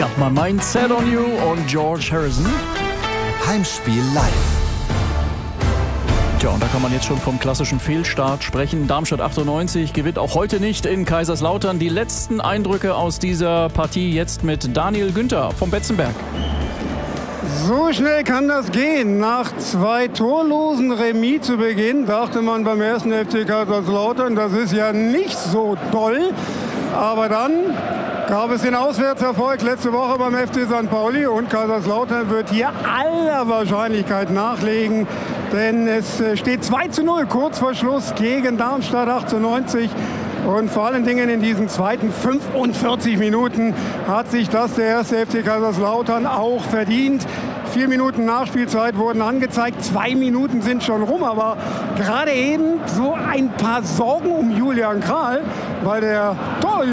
Got My Mind Set on You und George Harrison. Heimspiel live. Tja, und da kann man jetzt schon vom klassischen Fehlstart sprechen. Darmstadt 98 gewinnt auch heute nicht in Kaiserslautern. Die letzten Eindrücke aus dieser Partie jetzt mit Daniel Günther vom Betzenberg. So schnell kann das gehen. Nach 2 torlosen Remis zu Beginn dachte man beim ersten FC Kaiserslautern, das ist ja nicht so toll. Aber dann gab es den Auswärtserfolg letzte Woche beim FC St. Pauli und Kaiserslautern wird hier aller Wahrscheinlichkeit nachlegen. Denn es steht 2:0 kurz vor Schluss gegen Darmstadt 98. Und vor allen Dingen in diesen zweiten 45 Minuten hat sich das der erste FC Kaiserslautern auch verdient. 4 Minuten Nachspielzeit wurden angezeigt, 2 Minuten sind schon rum, aber gerade eben so ein paar Sorgen um Julian Kral, weil der